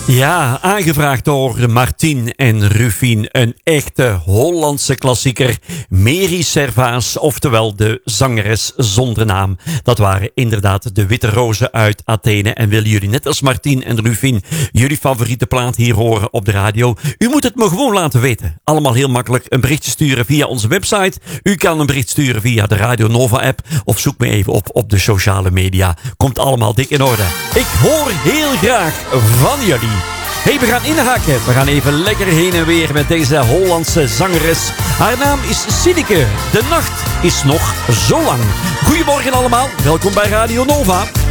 Ja, aangevraagd door Martien en Rufien. Een echte Hollandse klassieker. Mary Servaas, oftewel de zangeres zonder naam. Dat waren inderdaad de Witte Rozen uit Athene. En willen jullie net als Martien en Rufien jullie favoriete plaat hier horen op de radio? U moet het me gewoon laten weten. Allemaal heel makkelijk. Een berichtje sturen via onze website. U kan een bericht sturen via de Radio Nova app. Of zoek me even op de sociale media. Komt allemaal dik in orde. Ik hoor heel graag van jullie. Hey, we gaan inhaken. We gaan even lekker heen en weer met deze Hollandse zangeres. Haar naam is Sineke. De nacht is nog zo lang. Goedemorgen allemaal. Welkom bij Radio Nova.